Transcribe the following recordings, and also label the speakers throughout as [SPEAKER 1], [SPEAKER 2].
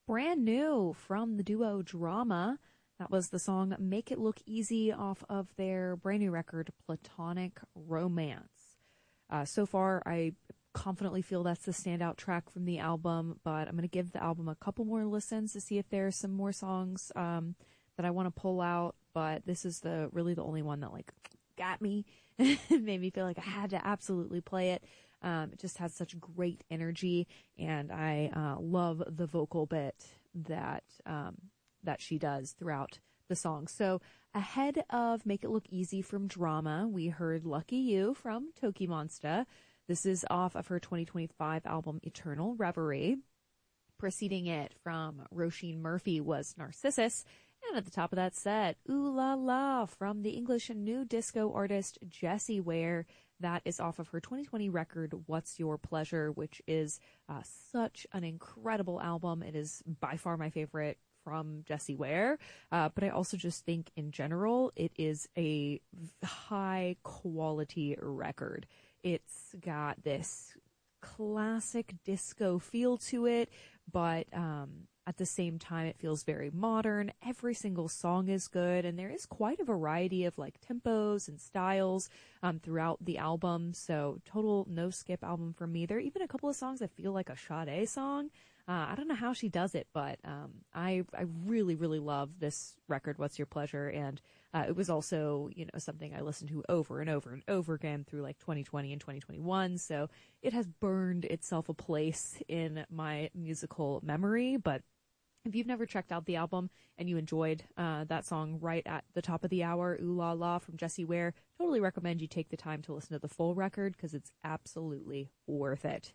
[SPEAKER 1] brand new from the duo Drama. That was the song Make It Look Easy off of their brand new record, Platonic Romance. So far, I confidently feel that's the standout track from the album, but I'm going to give the album a couple more listens to see if there are some more songs that I want to pull out, but this is really the only one that got me. It made me feel like I had to absolutely play it. It just has such great energy, and I love the vocal bit that she does throughout the song. So ahead of Make It Look Easy from Drama, we heard Lucky You from Toki Monsta. This is off of her 2025 album Eternal Reverie. Preceding it from Roisin Murphy was Narcissus. And at the top of that set, Ooh La La from the English new disco artist Jessie Ware. That is off of her 2020 record, What's Your Pleasure, which is such an incredible album. It is by far my favorite from Jessie Ware. But I also just think in general, it is a high quality record. It's got this classic disco feel to it, but at the same time, it feels very modern. Every single song is good, and there is quite a variety of tempos and styles throughout the album. So total no skip album for me. There are even a couple of songs that feel like a Sade song. I don't know how she does it, but I really, really love this record, What's Your Pleasure? And it was also, something I listened to over and over and over again through 2020 and 2021. So it has burned itself a place in my musical memory. But if you've never checked out the album and you enjoyed that song right at the top of the hour, Ooh La La from Jessie Ware, totally recommend you take the time to listen to the full record because it's absolutely worth it.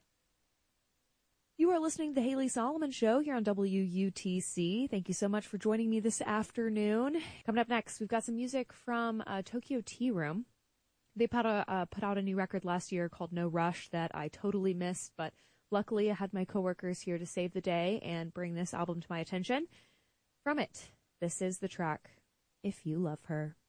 [SPEAKER 1] You are listening to The Haley Solomon Show here on WUTC. Thank you so much for joining me this afternoon. Coming up next, we've got some music from Tokyo Tea Room. They put out a new record last year called No Rush that I totally missed, but luckily I had my coworkers here to save the day and bring this album to my attention. From it, this is the track, If You Love Her.